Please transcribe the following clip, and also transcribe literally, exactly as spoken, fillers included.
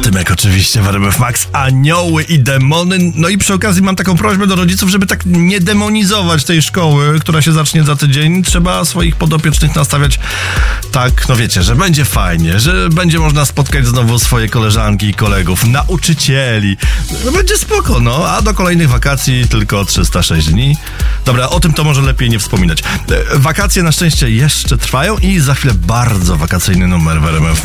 Tymek oczywiście w R M F Max, anioły i demony. No i przy okazji mam taką prośbę do rodziców, żeby tak nie demonizować tej szkoły, która się zacznie za tydzień. Trzeba swoich podopiecznych nastawiać tak, no wiecie, że będzie fajnie, że będzie można spotkać znowu swoje koleżanki i kolegów, nauczycieli. No będzie spoko, no, a do kolejnych wakacji tylko trzysta sześć dni. Dobra, o tym to może lepiej nie wspominać. Wakacje na szczęście jeszcze trwają i za chwilę bardzo wakacyjny numer w R M F